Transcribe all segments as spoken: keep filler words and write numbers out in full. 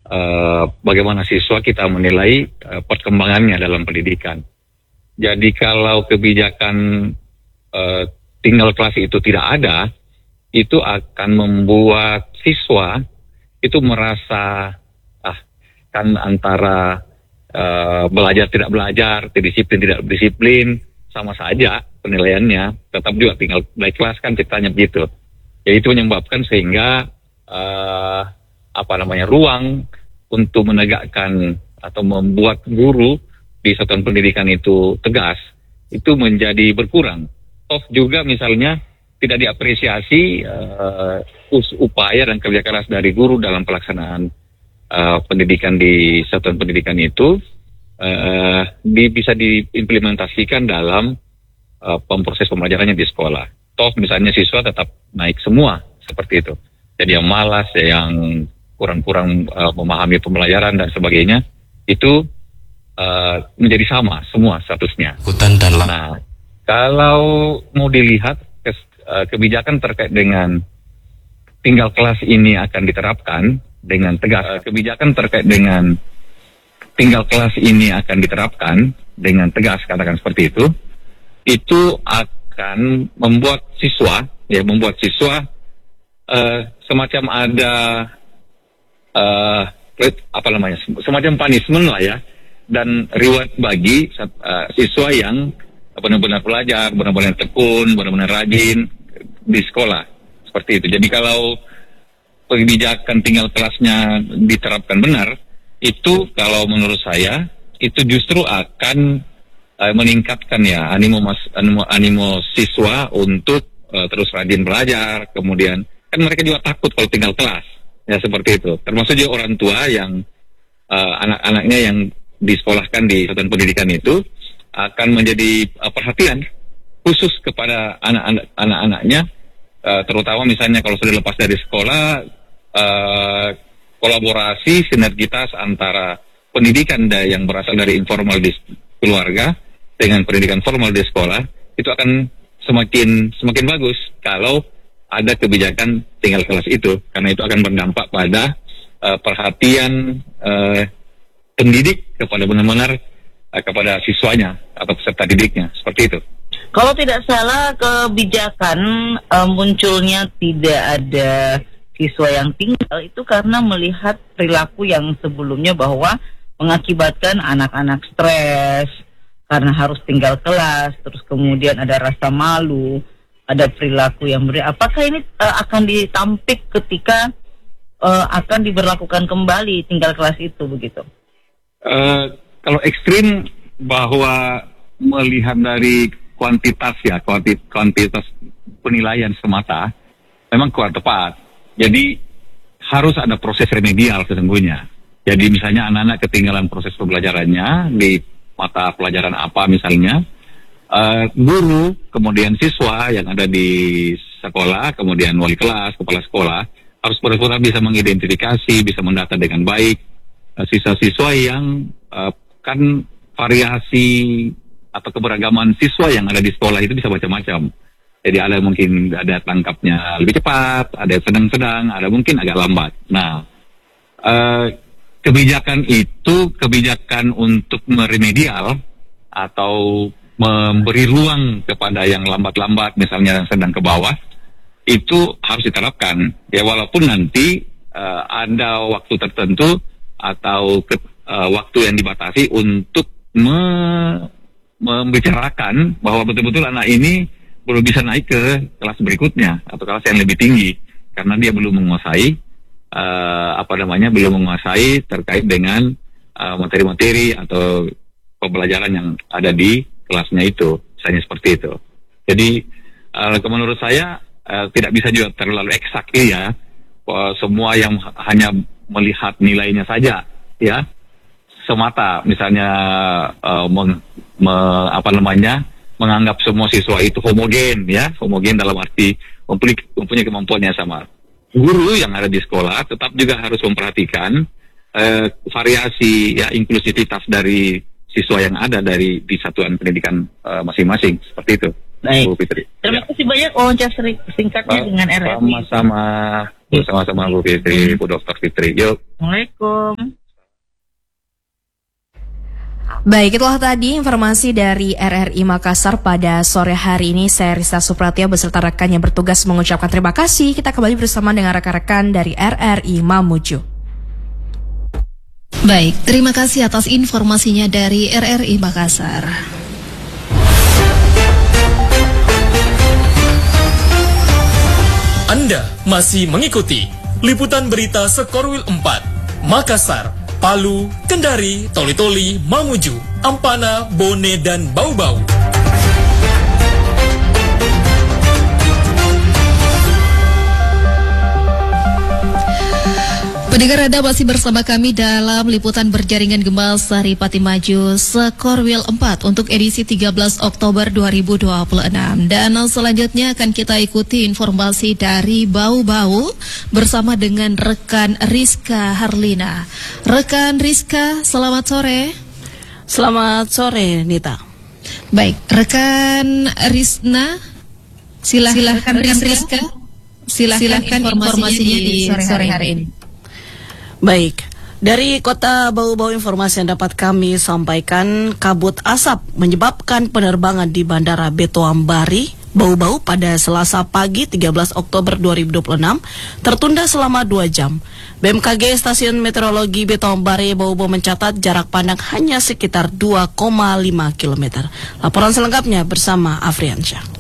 uh, bagaimana siswa kita menilai uh, perkembangannya dalam pendidikan. Jadi kalau kebijakan uh, tinggal kelas itu tidak ada, itu akan membuat siswa itu merasa ah kan antara uh, belajar tidak belajar, disiplin tidak disiplin, sama saja penilaiannya, tetap juga tinggal naik kelas kan ceritanya begitu. Jadi itu menyebabkan sehingga uh, apa namanya ruang untuk menegakkan atau membuat guru di satuan pendidikan itu tegas itu menjadi berkurang. Toh juga misalnya tidak diapresiasi uh, upaya dan kerja keras dari guru dalam pelaksanaan uh, pendidikan di satuan pendidikan itu uh, di, bisa diimplementasikan dalam uh, proses pembelajarannya di sekolah. Toh misalnya siswa tetap naik semua seperti itu. Jadi yang malas, yang kurang-kurang uh, memahami pembelajaran dan sebagainya itu uh, menjadi sama semua statusnya. Nah, kalau mau dilihat kebijakan terkait dengan tinggal kelas ini akan diterapkan dengan tegas. Kebijakan terkait dengan tinggal kelas ini akan diterapkan dengan tegas, katakan seperti itu. Itu akan membuat siswa, ya membuat siswa uh, semacam ada uh, apa namanya, semacam punishment lah ya, dan reward bagi uh, siswa yang benar-benar belajar, benar-benar tekun, benar-benar rajin di sekolah. Seperti itu. Jadi kalau kebijakan tinggal kelasnya diterapkan benar, itu kalau menurut saya, itu justru akan uh, meningkatkan ya animo, mas, animo, animo siswa untuk uh, terus rajin belajar. Kemudian, kan mereka juga takut kalau tinggal kelas. Ya seperti itu. Termasuk juga orang tua yang uh, anak-anaknya yang disekolahkan di satuan pendidikan itu akan menjadi uh, perhatian khusus kepada anak-anak anak-anaknya, uh, terutama misalnya kalau sudah lepas dari sekolah, uh, kolaborasi sinergitas antara pendidikan yang berasal dari informal di keluarga dengan pendidikan formal di sekolah itu akan semakin semakin bagus kalau ada kebijakan tinggal kelas itu, karena itu akan berdampak pada uh, perhatian uh, pendidik kepada benar-benar kepada siswanya atau peserta didiknya, seperti itu. Kalau tidak salah kebijakan uh, munculnya tidak ada siswa yang tinggal itu karena melihat perilaku yang sebelumnya bahwa mengakibatkan anak-anak stres karena harus tinggal kelas, terus kemudian ada rasa malu, ada perilaku yang berbeda. Apakah ini uh, akan ditampik ketika uh, akan diberlakukan kembali tinggal kelas itu begitu? Uh, Kalau ekstrim bahwa melihat dari kuantitas ya, kuantitas, kuantitas penilaian semata, memang kurang tepat. Jadi harus ada proses remedial sesungguhnya. Jadi misalnya anak-anak ketinggalan proses pembelajarannya di mata pelajaran apa misalnya, uh, guru, kemudian siswa yang ada di sekolah, kemudian wali kelas, kepala sekolah, harus benar-benar bisa mengidentifikasi, bisa mendata dengan baik uh, siswa-siswa yang uh, kan variasi atau keberagaman siswa yang ada di sekolah itu bisa macam-macam. Jadi ada mungkin ada tangkapnya lebih cepat, ada yang sedang-sedang, ada mungkin agak lambat. Nah, eh, kebijakan itu kebijakan untuk meremedial atau memberi ruang kepada yang lambat-lambat, misalnya yang sedang ke bawah, itu harus diterapkan. Ya walaupun nanti eh, ada waktu tertentu atau ke, Uh, waktu yang dibatasi untuk me- membicarakan bahwa betul-betul anak ini belum bisa naik ke kelas berikutnya atau kelas yang lebih tinggi karena dia belum menguasai uh, apa namanya belum menguasai terkait dengan uh, materi-materi atau pembelajaran yang ada di kelasnya itu, misalnya seperti itu. Jadi uh, menurut saya uh, tidak bisa juga terlalu eksak ya, uh, semua yang hanya melihat nilainya saja ya semata, misalnya uh, meng, me, apa namanya menganggap semua siswa itu homogen ya, homogen dalam arti mempunyai, mempunyai kemampuan yang sama. Guru yang ada di sekolah tetap juga harus memperhatikan uh, variasi ya inklusivitas dari siswa yang ada dari di satuan pendidikan uh, masing-masing, seperti itu. Baik. Bu Fitri. Terima kasih ya. banyak wawancara singkatnya dengan R S I. Sama-sama, sama-sama Bu Fitri, Bu Dokter Fitri. Yuk. Assalamualaikum. Baik, itulah tadi informasi dari R R I Makassar pada sore hari ini. Saya Rista Supratya beserta rekan yang bertugas mengucapkan terima kasih. Kita kembali bersama dengan rekan-rekan dari R R I Mamuju. Baik, terima kasih atas informasinya dari R R I Makassar. Anda masih mengikuti liputan berita Sekorwil empat, Makassar, Palu, Kendari, Toli-Toli, Mamuju, Ampana, Bone, dan Bau-Bau. Pendengar, Anda masih bersama kami dalam liputan berjaringan Gembal Saripati Maju Sekorwil empat untuk edisi tiga belas Oktober dua ribu dua puluh enam. Dan selanjutnya akan kita ikuti informasi dari Bau-Bau bersama dengan rekan Rizka Harlina. Rekan Rizka, selamat sore. Selamat sore, Nita. Baik, rekan Rizna, silahkan, silahkan rekan Rizka, silahkan, silahkan informasinya di sore hari, hari ini. Baik, dari Kota Bau-Bau informasi yang dapat kami sampaikan, kabut asap menyebabkan penerbangan di Bandara Beto Ambari, Bau-Bau pada Selasa pagi tiga belas Oktober dua ribu dua puluh enam tertunda selama dua jam. B M K G Stasiun Meteorologi Beto Ambari, Bau-Bau mencatat jarak pandang hanya sekitar dua koma lima kilometer. Laporan selengkapnya bersama Afriansyah.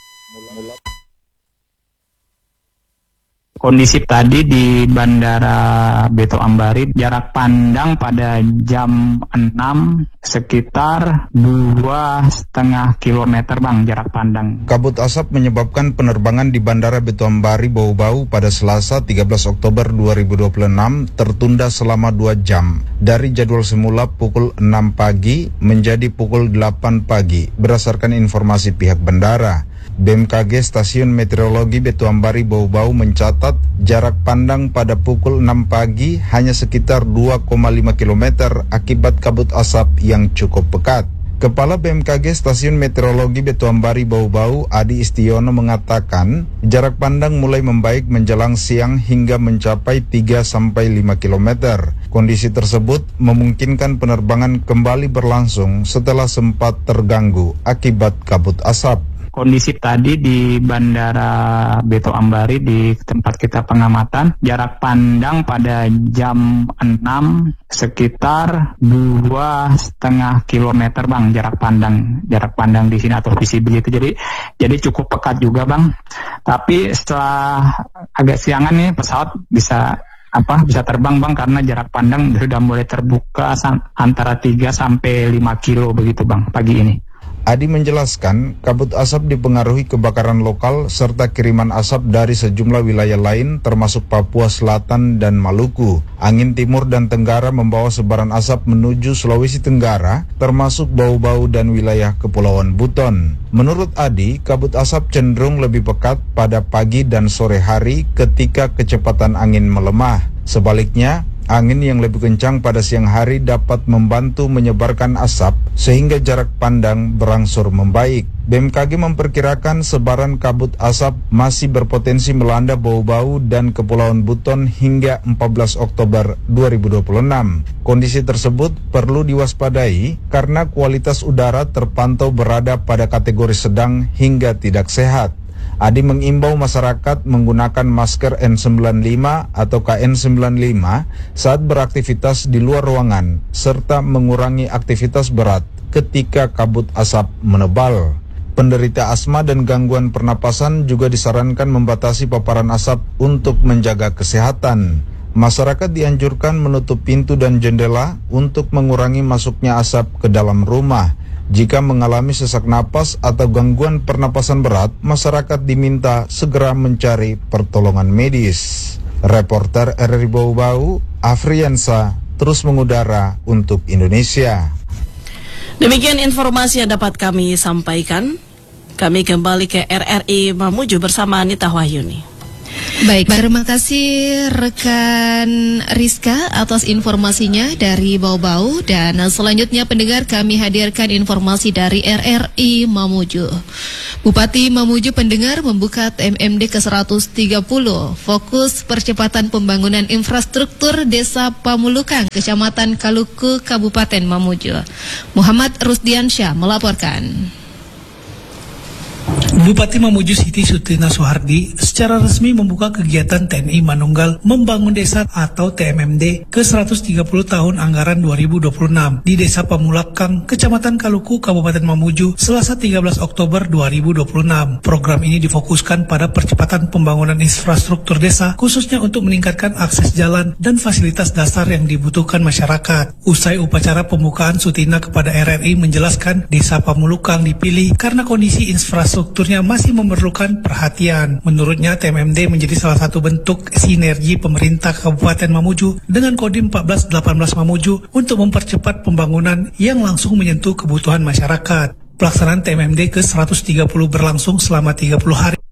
Kondisi tadi di Bandara Beto Ambari, jarak pandang pada jam enam sekitar dua setengah kilometer bang, jarak pandang. Kabut asap menyebabkan penerbangan di Bandara Beto Ambari, Bau-Bau pada Selasa tiga belas Oktober dua ribu dua puluh enam tertunda selama dua jam. Dari jadwal semula pukul enam pagi menjadi pukul delapan pagi berdasarkan informasi pihak bandara. B M K G Stasiun Meteorologi Beto Ambari, Bau-Bau mencatat jarak pandang pada pukul enam pagi hanya sekitar dua koma lima kilometer akibat kabut asap yang cukup pekat. Kepala B M K G Stasiun Meteorologi Beto Ambari, Bau-Bau, Adi Istiono mengatakan jarak pandang mulai membaik menjelang siang hingga mencapai tiga sampai lima kilometer. Kondisi tersebut memungkinkan penerbangan kembali berlangsung setelah sempat terganggu akibat kabut asap. Kondisi tadi di Bandara Beto Ambari di tempat kita pengamatan, jarak pandang pada jam enam sekitar dua setengah kilometer bang, jarak pandang jarak pandang di sini atau visibility. Jadi jadi cukup pekat juga bang. Tapi setelah agak siangan nih pesawat bisa apa bisa terbang bang karena jarak pandang sudah mulai terbuka antara tiga sampai lima kilo begitu bang pagi ini. Adi menjelaskan, kabut asap dipengaruhi kebakaran lokal serta kiriman asap dari sejumlah wilayah lain termasuk Papua Selatan dan Maluku. Angin timur dan tenggara membawa sebaran asap menuju Sulawesi Tenggara, termasuk Bau-Bau dan wilayah Kepulauan Buton. Menurut Adi, kabut asap cenderung lebih pekat pada pagi dan sore hari ketika kecepatan angin melemah. Sebaliknya, angin yang lebih kencang pada siang hari dapat membantu menyebarkan asap sehingga jarak pandang berangsur membaik. B M K G memperkirakan sebaran kabut asap masih berpotensi melanda Bau-Bau dan Kepulauan Buton hingga empat belas Oktober dua ribu dua puluh enam. Kondisi tersebut perlu diwaspadai karena kualitas udara terpantau berada pada kategori sedang hingga tidak sehat. Adi mengimbau masyarakat menggunakan masker N sembilan puluh lima atau K N sembilan puluh lima saat beraktivitas di luar ruangan, serta mengurangi aktivitas berat ketika kabut asap menebal. Penderita asma dan gangguan pernapasan juga disarankan membatasi paparan asap untuk menjaga kesehatan. Masyarakat dianjurkan menutup pintu dan jendela untuk mengurangi masuknya asap ke dalam rumah. Jika mengalami sesak napas atau gangguan pernapasan berat, masyarakat diminta segera mencari pertolongan medis. Reporter R R I Bau-Bau, Afriansa, terus mengudara untuk Indonesia. Demikian informasi yang dapat kami sampaikan. Kami kembali ke R R I Mamuju bersama Anita Wahyuni. Baik, terima kasih rekan Rizka atas informasinya dari Bau-Bau. Dan selanjutnya pendengar, kami hadirkan informasi dari R R I Mamuju. Bupati Mamuju pendengar membuka T M M D ke seratus tiga puluh, fokus percepatan pembangunan infrastruktur Desa Pamulukang, Kecamatan Kaluku, Kabupaten Mamuju. Muhammad Rusdiansyah melaporkan. Bupati Mamuju Siti Sutina Suhardi secara resmi membuka kegiatan T N I Manunggal Membangun Desa atau T M M D ke seratus tiga puluh tahun anggaran dua ribu dua puluh enam di Desa Pamulakang, Kecamatan Kaluku, Kabupaten Mamuju, Selasa tiga belas Oktober dua ribu dua puluh enam. Program ini difokuskan pada percepatan pembangunan infrastruktur desa, khususnya untuk meningkatkan akses jalan dan fasilitas dasar yang dibutuhkan masyarakat. Usai upacara pembukaan, Sutina kepada R R I menjelaskan Desa Pamulukang dipilih karena kondisi infrastrukturnya masih memerlukan perhatian. Menurutnya, T M M D menjadi salah satu bentuk sinergi pemerintah Kabupaten Mamuju dengan Kodim empat belas delapan belas Mamuju untuk mempercepat pembangunan yang langsung menyentuh kebutuhan masyarakat. Pelaksanaan T M M D ke seratus tiga puluh berlangsung selama tiga puluh hari.